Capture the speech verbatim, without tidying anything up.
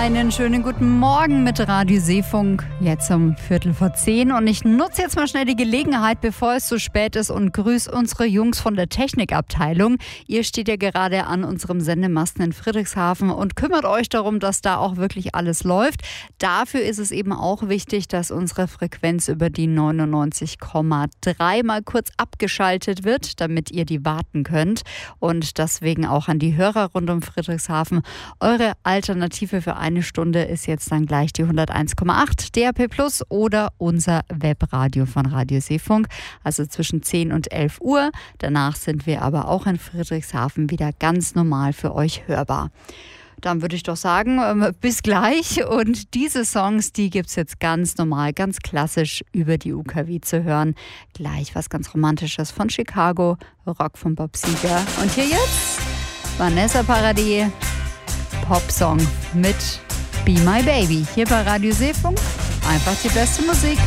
Einen schönen guten Morgen mit Radio Seefunk, jetzt um Viertel vor zehn. Und ich nutze jetzt mal schnell die Gelegenheit, bevor es zu spät ist, und grüße unsere Jungs von der Technikabteilung. Ihr steht ja gerade an unserem Sendemasten in Friedrichshafen und kümmert euch darum, dass da auch wirklich alles läuft. Dafür ist es eben auch wichtig, dass unsere Frequenz über die neunundneunzig Komma drei mal kurz abgeschaltet wird, damit ihr die warten könnt. Und deswegen auch an die Hörer rund um Friedrichshafen: Eure Alternative für eine Stunde ist jetzt dann gleich die hunderteins Komma acht D A B Plus oder unser Webradio von Radio Seefunk, also zwischen zehn und elf Uhr. Danach sind wir aber auch in Friedrichshafen wieder ganz normal für euch hörbar. Dann würde ich doch sagen, ähm, bis gleich. Und diese Songs, die gibt es jetzt ganz normal, ganz klassisch über die U K W zu hören. Gleich was ganz Romantisches von Chicago, Rock von Bob Seger. Und hier jetzt Vanessa Paradis, Popsong mit Be My Baby. Hier bei Radio Seefunk einfach die beste Musik.